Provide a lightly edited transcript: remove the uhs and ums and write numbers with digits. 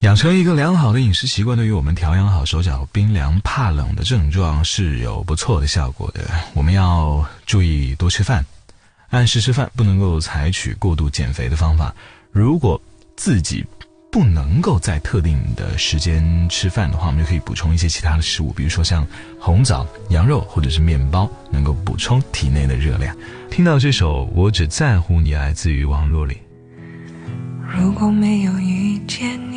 养成一个良好的饮食习惯，对于我们调养好手脚冰凉怕冷的症状是有不错的效果的。我们要注意多吃饭，按时吃饭，不能够采取过度减肥的方法。如果自己不能够在特定的时间吃饭的话，我们就可以补充一些其他的食物，比如说像红枣、羊肉或者是面包，能够补充体内的热量。听到这首《我只在乎你》来自于王若琳。 如果没有遇见你，